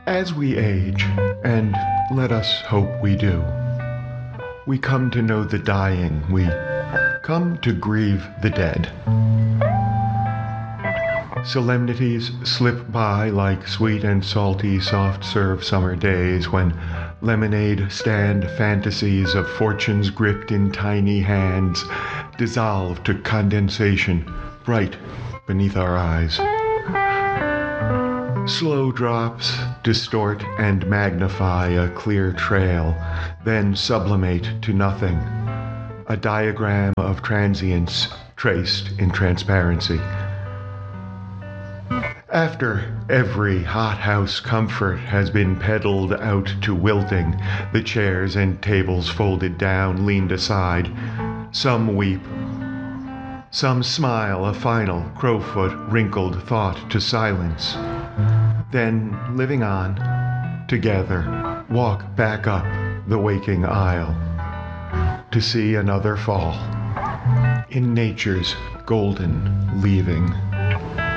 As we age, and let us hope we do, we come to know the dying, we come to grieve the dead. Solemnities slip by like sweet and salty soft-serve summer days when lemonade stand fantasies of fortunes gripped in tiny hands dissolve to condensation bright beneath our eyes. Slow drops distort and magnify a clear trail, then sublimate to nothing, a diagram of transience traced in transparency. After every hothouse comfort has been peddled out to wilting, the chairs and tables folded down, leaned aside, some weep, some smile a final crowfoot wrinkled thought to silence. Then, living on, together, walk back up the waking aisle to see another fall in nature's golden leaving.